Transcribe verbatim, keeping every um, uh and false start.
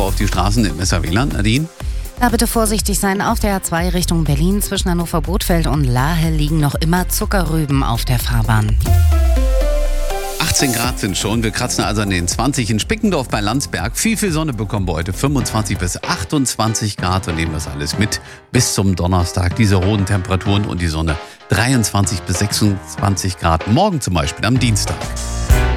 auf die Straßen im S R W-Land, Nadine? Da bitte vorsichtig sein. Auf der A zwei Richtung Berlin zwischen Hannover-Bothfeld und Lahe liegen noch immer Zuckerrüben auf der Fahrbahn. achtzehn Grad sind schon, wir kratzen also an den zwanzig in Spickendorf bei Landsberg. Viel, viel Sonne bekommen wir heute, fünfundzwanzig bis achtundzwanzig Grad und nehmen das alles mit bis zum Donnerstag. Diese hohen Temperaturen und die Sonne, dreiundzwanzig bis sechsundzwanzig Grad. Morgen zum Beispiel am Dienstag.